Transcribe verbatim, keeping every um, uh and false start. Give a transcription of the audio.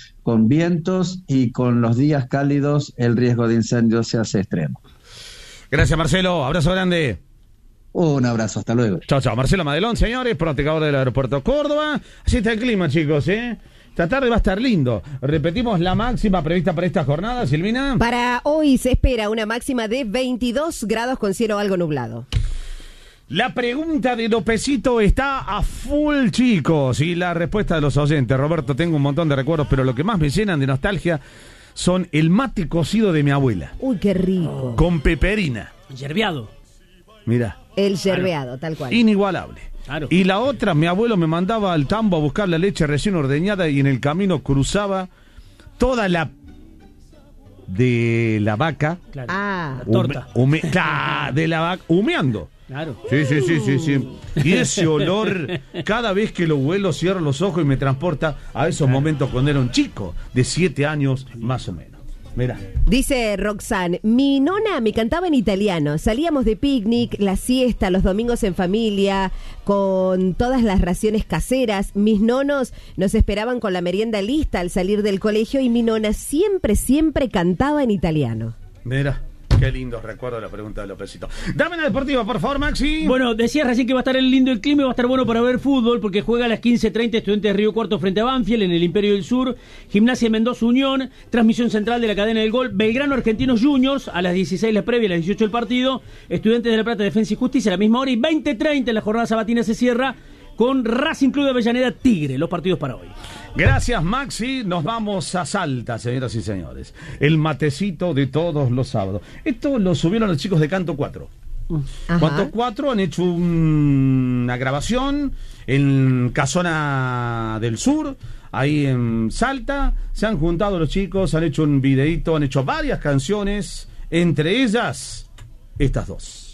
con vientos y con los días cálidos el riesgo de incendios se hace extremo. Gracias, Marcelo. Abrazo grande. Un abrazo, hasta luego. Chao, chao. Marcelo Madelón, señores, protector del aeropuerto Córdoba. Así está el clima, chicos, ¿eh? Esta tarde va a estar lindo. Repetimos la máxima prevista para esta jornada, Silvina. Para hoy se espera una máxima de veintidós grados con cielo algo nublado. La pregunta de Lopecito está a full, chicos. Y la respuesta de los oyentes. Roberto, tengo un montón de recuerdos, pero lo que más me llenan de nostalgia son el mate cocido de mi abuela. Uy, qué rico. Con peperina. Yerbeado. Mirá. El yerbeado, tal cual. Inigualable. Claro. Y la otra, mi abuelo me mandaba al tambo a buscar la leche recién ordeñada y en el camino cruzaba toda la de la vaca. Claro. Ah. La torta. Hume, hume, claro, de la vaca, humeando. Claro. Sí, sí, sí, sí, sí. Y ese olor, cada vez que lo huelo, cierro los ojos y me transporta a esos claro. momentos cuando era un chico, de siete años más o menos. Mirá. Dice Roxanne, mi nona me cantaba en italiano, salíamos de picnic, la siesta, los domingos en familia, con todas las raciones caseras, mis nonos nos esperaban con la merienda lista al salir del colegio y mi nona siempre, siempre cantaba en italiano. Mira. Qué lindo recuerdo la pregunta de Lopecito. Dame la deportiva, por favor, Maxi. Bueno, decías recién que va a estar el lindo el clima y va a estar bueno para ver fútbol, porque juega a las quince treinta Estudiantes de Río Cuarto frente a Banfield en el Imperio del Sur, Gimnasia de Mendoza Unión, transmisión central de la cadena del gol, Belgrano Argentinos Juniors, a las dieciséis la previa, a las dieciocho el partido, Estudiantes de La Plata Defensa y Justicia a la misma hora y veinte treinta en la jornada sabatina se cierra con Racing Club de Avellaneda Tigre, los partidos para hoy. Gracias, Maxi. Nos vamos a Salta, señoras y señores. El matecito de todos los sábados. Esto lo subieron los chicos de Canto cuatro. Ajá. Canto cuatro han hecho un, una grabación en Casona del Sur, ahí en Salta. Se han juntado los chicos, han hecho un videíto, han hecho varias canciones, entre ellas estas dos.